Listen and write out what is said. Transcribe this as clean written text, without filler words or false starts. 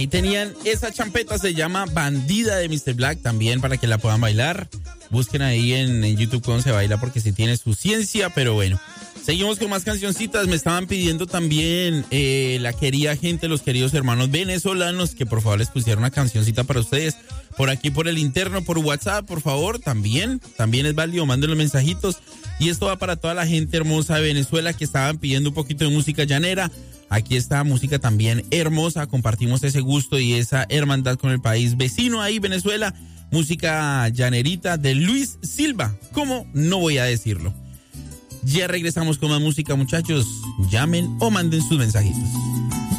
Y tenían esa champeta, se llama Bandida de Mr. Black, también para que la puedan bailar. Busquen ahí en YouTube cómo se baila porque sí tiene su ciencia, pero bueno. Seguimos con más cancioncitas. Me estaban pidiendo también la querida gente, los queridos hermanos venezolanos, que por favor les pusiera una cancioncita para ustedes. Por aquí, por el interno, por WhatsApp, por favor, también es válido, manden los mensajitos. Y esto va para toda la gente hermosa de Venezuela que estaban pidiendo un poquito de música llanera. Aquí está música también hermosa, compartimos ese gusto y esa hermandad con el país vecino ahí, Venezuela. Música llanerita de Luis Silva, ¿cómo no voy a decirlo? Ya regresamos con más música, muchachos. Llamen o manden sus mensajitos.